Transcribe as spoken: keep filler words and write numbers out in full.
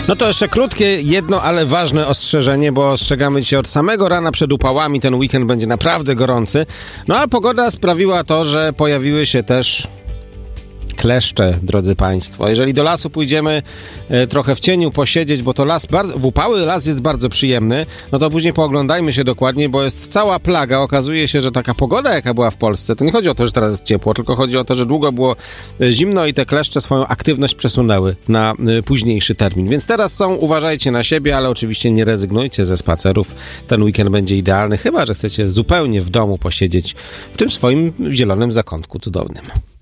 No to jeszcze krótkie, jedno, ale ważne ostrzeżenie, bo ostrzegamy dzisiaj od samego rana przed upałami. Ten weekend będzie naprawdę gorący. No a pogoda sprawiła to, że pojawiły się też kleszcze, drodzy państwo. Jeżeli do lasu pójdziemy e, trochę w cieniu posiedzieć, bo to las, bar- w upały las jest bardzo przyjemny, no to później pooglądajmy się dokładnie, bo jest cała plaga. Okazuje się, że taka pogoda, jaka była w Polsce, to nie chodzi o to, że teraz jest ciepło, tylko chodzi o to, że długo było e, zimno i te kleszcze swoją aktywność przesunęły na e, późniejszy termin. Więc teraz są, uważajcie na siebie, ale oczywiście nie rezygnujcie ze spacerów. Ten weekend będzie idealny, chyba że chcecie zupełnie w domu posiedzieć w tym swoim zielonym zakątku cudownym.